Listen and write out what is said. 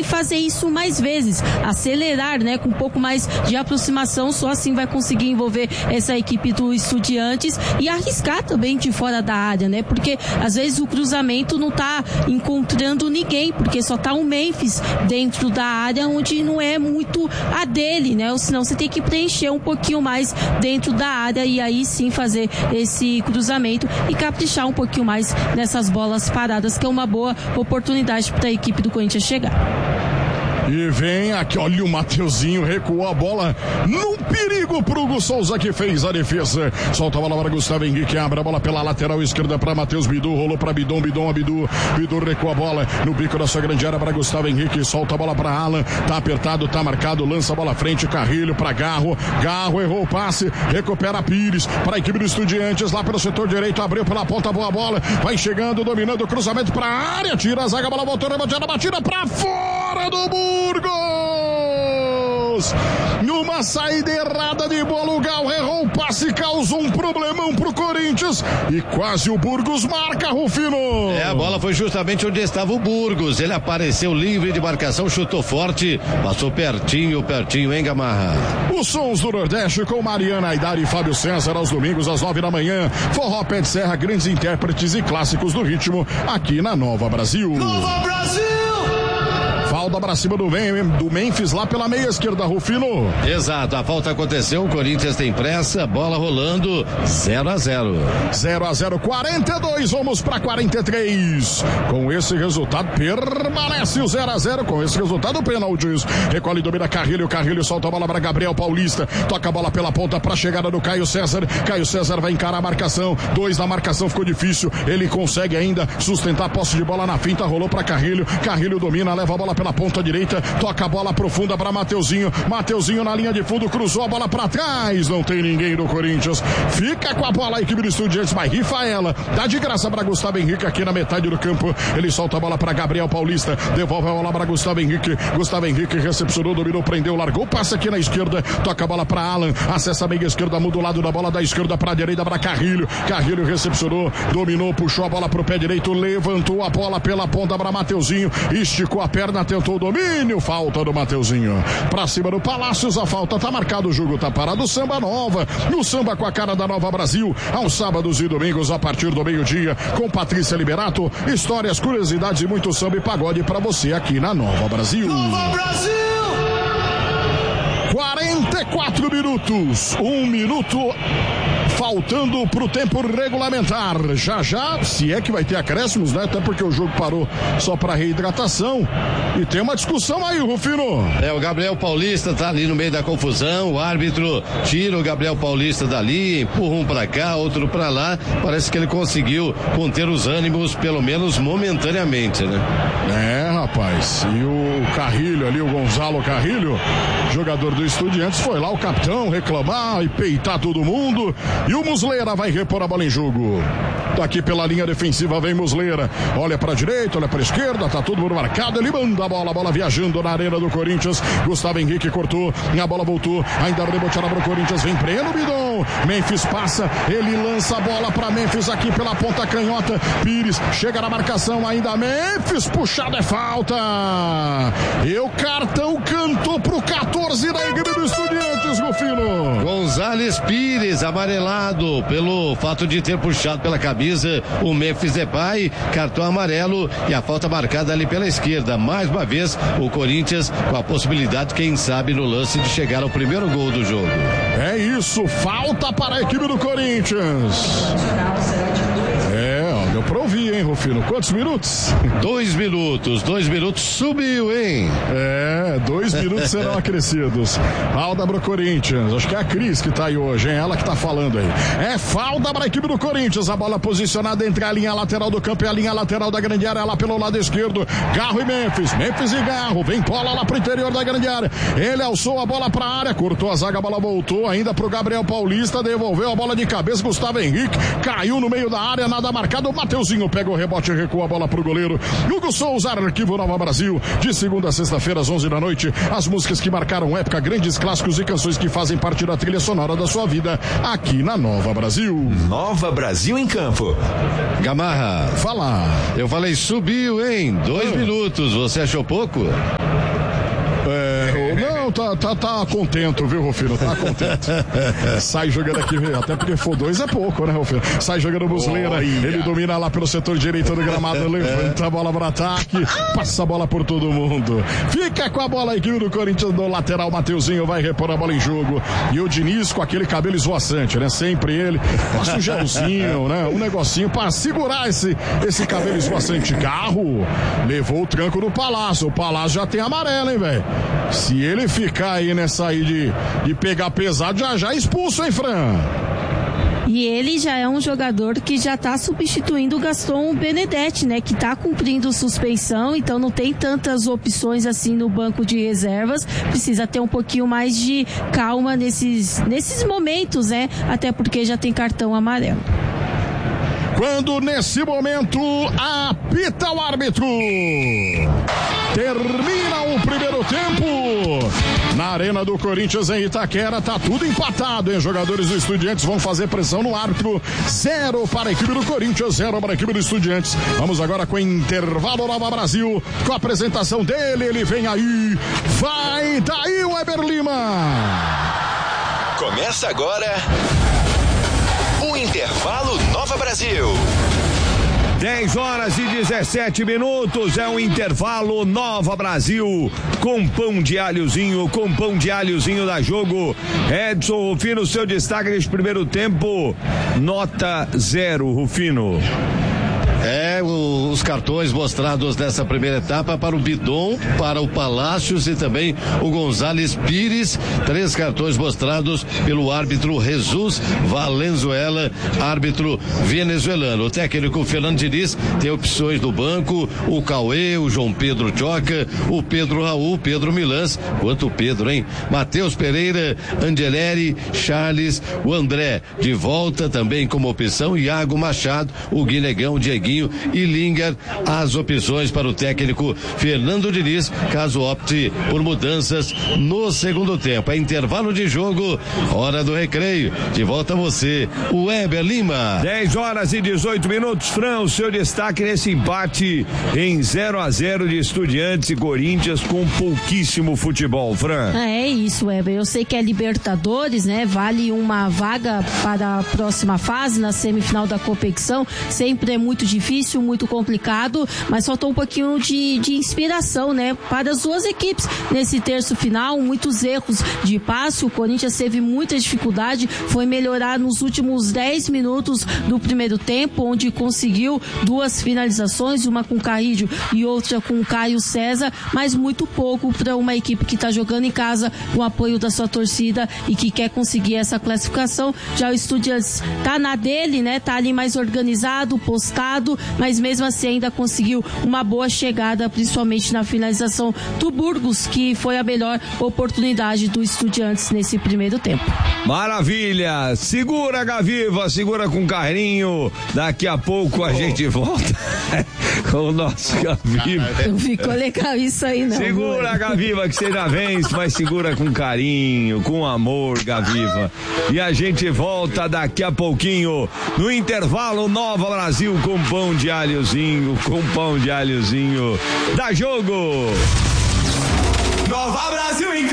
fazer isso mais vezes, acelerar, né, com um pouco mais de aproximação, só assim vai conseguir envolver essa equipe do Estudiantes e arriscar também de fora da área, né, porque às vezes o cruzamento não tá encontrando ninguém, porque só tá o Memphis dentro da área, onde não é muito a dele, né, ou senão você tem que preencher um pouquinho mais dentro da área e aí sim fazer esse cruzamento e caprichar um pouquinho mais nessas bolas paradas, que é uma boa oportunidade para a equipe do Corinthians chegar. E vem aqui, olha o Mateuzinho, recuou a bola num perigo pro Hugo Souza, que fez a defesa. Solta a bola para Gustavo Henrique, abre a bola pela lateral esquerda para Matheus Bidu, rolou para Bidu recua a bola no bico da sua grande área para Gustavo Henrique, solta a bola para Alan, tá apertado, tá marcado, lança a bola à frente, Carrilho para Garro errou o passe, recupera Pires para a equipe do Estudiantes, lá pelo setor direito, abriu pela ponta, boa bola, vai chegando, dominando o cruzamento para a área, tira a zaga, a bola voltou, rebatida, batida para fora do Burgos! Numa saída errada de bola, o Gal errou o passe, causou um problemão pro Corinthians e quase o Burgos marca, Rufino. A bola foi justamente onde estava o Burgos, ele apareceu livre de marcação, chutou forte, passou pertinho, hein, Gamarra? Os sons do Nordeste com Mariana Aidar e Fábio César aos domingos às 9 da manhã. Forró Pé de Serra, grandes intérpretes e clássicos do ritmo aqui na Nova Brasil. Nova Brasil! Falta pra cima do Memphis lá pela meia esquerda, Rufino. Exato, a falta aconteceu, o Corinthians tem pressa, bola rolando, 0-0. 0-0, 42, vamos pra 43. Com esse resultado, permanece o 0-0. Com esse resultado, pênaltis. Recolhe e domina Carrilho solta a bola pra Gabriel Paulista. Toca a bola pela ponta pra chegada do Caio César. Caio César vai encarar a marcação. 2 na marcação, ficou difícil. Ele consegue ainda sustentar a posse de bola na finta, rolou pra Carrilho. Carrilho domina, leva a bola pela ponta direita, toca a bola profunda para Mateuzinho na linha de fundo, cruzou a bola para trás, não tem ninguém do Corinthians, fica com a bola a equipe do Estudiantes, mas rifa ela, dá de graça para Gustavo Henrique aqui na metade do campo, ele solta a bola para Gabriel Paulista, devolve a bola para Gustavo Henrique recepcionou, dominou, prendeu, largou, passa aqui na esquerda, toca a bola para Alan, acessa a meia esquerda, muda o lado da bola da esquerda para a direita para Carrilho recepcionou, dominou, puxou a bola pro pé direito, levantou a bola pela ponta para Mateuzinho, esticou a perna, tentou o domínio, falta do Mateuzinho. Pra cima do Palácios, a falta tá marcada, o jogo tá parado, Samba Nova, no samba com a cara da Nova Brasil, aos sábados e domingos a partir do meio-dia, com Patrícia Liberato, histórias, curiosidades e muito samba e pagode pra você aqui na Nova Brasil. Nova Brasil! 44 minutos, 1 minuto faltando pro tempo regulamentar. Já, se é que vai ter acréscimos, né? Até porque o jogo parou só pra reidratação. E tem uma discussão aí, Rufino. O Gabriel Paulista tá ali no meio da confusão, o árbitro tira o Gabriel Paulista dali, empurra um pra cá, outro pra lá. Parece que ele conseguiu conter os ânimos, pelo menos momentaneamente, né? Rapaz. E o Carrilho ali, o Gonzalo Carrilho, jogador do Estudiantes, foi lá o capitão reclamar e peitar todo mundo. E o Muslera vai repor a bola em jogo. Daqui pela linha defensiva vem Muslera. Olha pra direita, olha pra esquerda, tá todo mundo marcado. Ele manda a bola viajando na arena do Corinthians. Gustavo Henrique cortou, a bola voltou. Ainda reboteada pro Corinthians, vem Breno Bidon. Memphis passa, ele lança a bola pra Memphis aqui pela ponta canhota. Pires chega na marcação, ainda Memphis, puxado é falta. E o cartão cantou pro 14 da equipe do Estudiantes, Rufino. Gonzales Pires, amarelado pelo fato de ter puxado pela camisa o Memphis Depay, cartão amarelo e a falta marcada ali pela esquerda. Mais uma vez o Corinthians com a possibilidade, quem sabe, no lance de chegar ao primeiro gol do jogo. É isso, falta para a equipe do Corinthians. Deu pra ouvir, hein, Rufino? Quantos minutos? 2 minutos, subiu, hein? 2 minutos serão acrescidos. Falta pro Corinthians, acho que é a Cris que tá aí hoje, hein? Ela que tá falando aí. Falta para a equipe do Corinthians, a bola posicionada entre a linha lateral do campo e a linha lateral da grande área, lá pelo lado esquerdo, Garro e Memphis e Garro, vem bola lá pro interior da grande área, ele alçou a bola pra área, cortou a zaga, a bola voltou ainda pro Gabriel Paulista, devolveu a bola de cabeça, Gustavo Henrique, caiu no meio da área, nada marcado, Mateuzinho pega o rebote e recua a bola pro goleiro, Hugo Souza, Arquivo Nova Brasil, de segunda a sexta-feira às 11 da noite, as músicas que marcaram época, grandes clássicos e canções que fazem parte da trilha sonora da sua vida, aqui na Nova Brasil. Nova Brasil em campo. Gamarra. Fala. Eu falei subiu, hein? 2 minutos, você achou pouco? Não, tá contento, viu, Rufino? Tá contente. Sai jogando aqui, até porque for 2 é pouco, né, Rufino? Sai jogando o Muslera, ele domina lá pelo setor direito do gramado, levanta a bola para ataque, passa a bola por todo mundo. Fica com a bola a equipe do Corinthians no lateral, Mateuzinho vai repor a bola em jogo. E o Diniz com aquele cabelo esvoaçante, né? Sempre ele. Passa um gelzinho, né? Um negocinho para segurar esse cabelo esvoaçante. Garro levou o tranco do Palácio. O Palácio já tem amarelo, hein, velho? Se ele ficar aí nessa aí de pegar pesado, já expulso, hein, Fran? E ele já é um jogador que já está substituindo o Gaston Benedetti, né? Que está cumprindo suspensão, então não tem tantas opções assim no banco de reservas. Precisa ter um pouquinho mais de calma nesses momentos, né? Até porque já tem cartão amarelo. Quando nesse momento apita o árbitro. Termina o primeiro tempo. Na Arena do Corinthians em Itaquera, tá tudo empatado, hein? Jogadores do Estudiantes vão fazer pressão no árbitro. 0 para a equipe do Corinthians, 0 para a equipe do Estudiantes. Vamos agora com o intervalo Nova Brasil, com a apresentação dele, ele vem aí. Vai daí o Weber Lima. Começa agora o Intervalo Nova Brasil. 10h17, é o intervalo Nova Brasil, com pão de alhozinho da Jogo. Edson Rufino, seu destaque nesse primeiro tempo, nota 0, Rufino. Os cartões mostrados nessa primeira etapa para o Bidon, para o Palácios e também o González Pires. 3 cartões mostrados pelo árbitro Jesus Valenzuela, árbitro venezuelano. O técnico Fernando Diniz tem opções do banco: o Cauê, o João Pedro Choca, o Pedro Raul, Pedro Milans, quanto Pedro, hein? Matheus Pereira, Angeleri, Charles, o André de volta também como opção, Iago Machado, o Guinegão, o Dieguinho e Lingard, as opções para o técnico Fernando Diniz, caso opte por mudanças no segundo tempo. É intervalo de jogo, hora do recreio. De volta a você, o Weber Lima. 10h18, Fran, o seu destaque nesse empate em 0-0 de Estudiantes e Corinthians, com pouquíssimo futebol, Fran. É isso, Weber. Eu sei que é Libertadores, né? Vale uma vaga para a próxima fase, na semifinal da competição. Sempre é muito difícil, muito complicado, mas faltou um pouquinho de inspiração, né? Para as duas equipes nesse terço final, muitos erros de passe. O Corinthians teve muita dificuldade, foi melhorar nos últimos 10 minutos do primeiro tempo, onde conseguiu 2 finalizações, uma com o Carrillo e outra com o Caio César, mas muito pouco para uma equipe que está jogando em casa com o apoio da sua torcida e que quer conseguir essa classificação. Já o Estudiantes tá na dele, né? Tá ali mais organizado, postado, mas mesmo assim ainda conseguiu uma boa chegada, principalmente na finalização do Burgos, que foi a melhor oportunidade do Estudiantes nesse primeiro tempo. Maravilha! Segura, Gaviva, segura com carinho. Daqui a pouco a gente volta com o nosso Gaviva. Não ficou legal isso aí, não. Segura, Gaviva, que você já vence, mas segura com carinho, com amor, Gaviva. E a gente volta daqui a pouquinho no intervalo Nova Brasil com pão de alhozinho da Jogo. Nova Brasil em